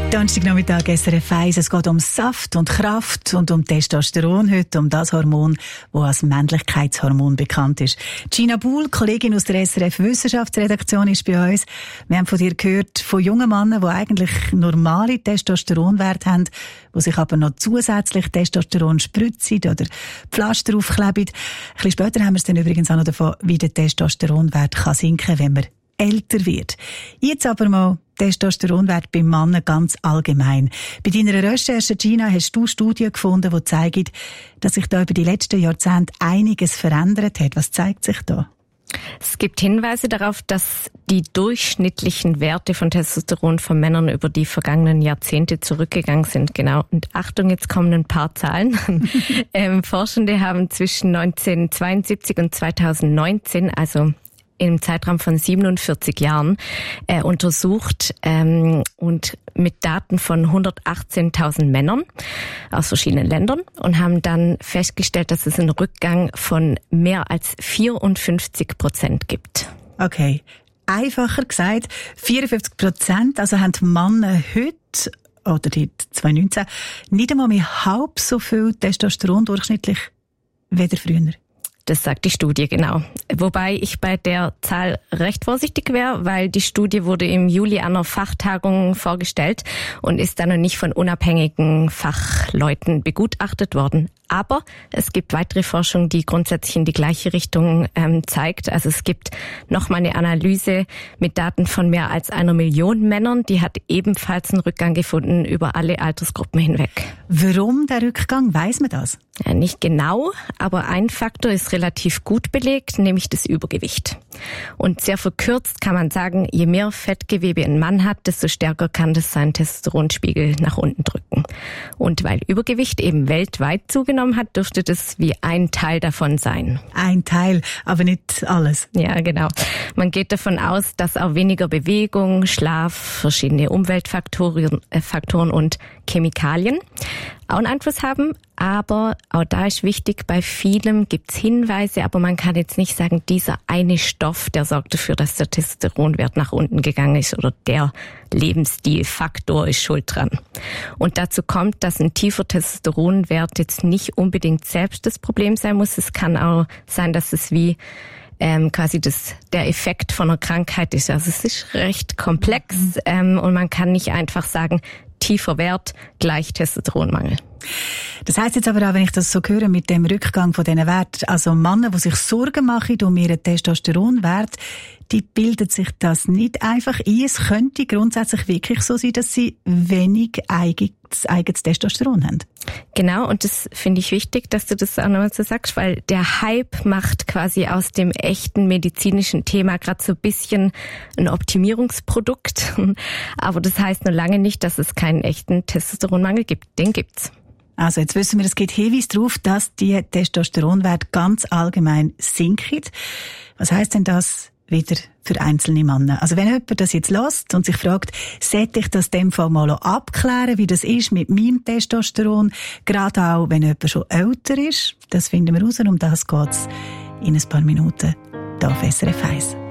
Donnerstagnachmittag SRF 1. Es geht um Saft und Kraft und um Testosteron heute, um das Hormon, das als Männlichkeitshormon bekannt ist. Gina Buhl, Kollegin aus der SRF Wissenschaftsredaktion, ist bei uns. Wir haben von dir gehört, von jungen Männern, die eigentlich normale Testosteronwerte haben, die sich aber noch zusätzlich Testosteron spritzen oder Pflaster aufkleben. Ein bisschen später haben wir es dann übrigens auch noch davon, wie der Testosteronwert kann sinken, wenn man älter wird. Jetzt aber mal Testosteronwert beim Mann ganz allgemein. Bei deiner Recherche, Gina, hast du Studien gefunden, die zeigen, dass sich da über die letzten Jahrzehnte einiges verändert hat. Was zeigt sich da? Es gibt Hinweise darauf, dass die durchschnittlichen Werte von Testosteron von Männern über die vergangenen Jahrzehnte zurückgegangen sind. Genau. Und Achtung, jetzt kommen ein paar Zahlen. Forschende haben zwischen 1972 und 2019, also im Zeitraum von 47 Jahren untersucht und mit Daten von 118.000 Männern aus verschiedenen Ländern und haben dann festgestellt, dass es einen Rückgang von mehr als 54% gibt. Okay, einfacher gesagt, 54%, also haben Männer heute oder die 2019 nicht einmal mehr halb so viel Testosteron durchschnittlich wie früher. Das sagt die Studie, genau. Wobei ich bei der Zahl recht vorsichtig wäre, weil die Studie wurde im Juli an einer Fachtagung vorgestellt und ist dann noch nicht von unabhängigen Fachleuten begutachtet worden. Aber es gibt weitere Forschung, die grundsätzlich in die gleiche Richtung zeigt. Also es gibt nochmal eine Analyse mit Daten von mehr als 1 Million Männern. Die hat ebenfalls einen Rückgang gefunden über alle Altersgruppen hinweg. Warum der Rückgang? Weiss man das? Ja, nicht genau, aber ein Faktor ist relativ gut belegt, nämlich das Übergewicht. Und sehr verkürzt kann man sagen, je mehr Fettgewebe ein Mann hat, desto stärker kann das seinen Testosteronspiegel nach unten drücken. Und weil Übergewicht eben weltweit zugenommen hat, dürfte das wie ein Teil davon sein. Ein Teil, aber nicht alles. Ja, genau. Man geht davon aus, dass auch weniger Bewegung, Schlaf, verschiedene Umweltfaktoren und Chemikalien auch einen Einfluss haben. Aber auch da ist wichtig, bei vielem gibt's Hinweise, aber man kann jetzt nicht sagen, dieser eine Stoff, der sorgt dafür, dass der Testosteronwert nach unten gegangen ist oder der Lebensstilfaktor ist schuld dran. Und dazu kommt, dass ein tiefer Testosteronwert jetzt nicht unbedingt selbst das Problem sein muss. Es kann auch sein, dass es wie quasi der Effekt von einer Krankheit ist. Also es ist recht komplex und man kann nicht einfach sagen, tiefer Wert gleich Testosteronmangel. Das heisst jetzt aber auch, wenn ich das so höre mit dem Rückgang von diesen Werten, also Männer, die sich Sorgen machen um ihren Testosteronwert, die bilden sich das nicht einfach ein. Es könnte grundsätzlich wirklich so sein, dass sie wenig eigenes Testosteron haben. Genau, und das finde ich wichtig, dass du das auch nochmal so sagst, weil der Hype macht quasi aus dem echten medizinischen Thema gerade so ein bisschen ein Optimierungsprodukt. Aber das heißt noch lange nicht, dass es keinen echten Testosteronmangel gibt. Den gibt's. Also jetzt wissen wir, es gibt Hinweise darauf, dass die Testosteronwerte ganz allgemein sinken. Was heisst denn das wieder für einzelne Männer? Also wenn jemand das jetzt hört und sich fragt, sollte ich das in dem Fall mal abklären, wie das ist mit meinem Testosteron, gerade auch wenn jemand schon älter ist, das finden wir raus, um das geht's in ein paar Minuten hier auf SRF 1.